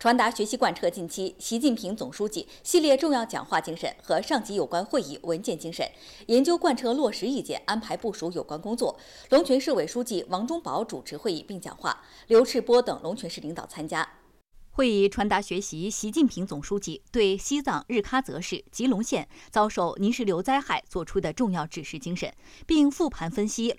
传达学习贯彻近期习近平总书记系列重要讲话精神和上级有关会议文件精神，研究贯彻落实意见，安排部署有关工作。龙泉市委书记王忠宝主持会议并讲话，刘赤波等龙泉市领导参加。会议传达学习习近平总书记对西藏日喀则市吉隆县遭受泥石流灾害作出的重要指示精神，并复盘分析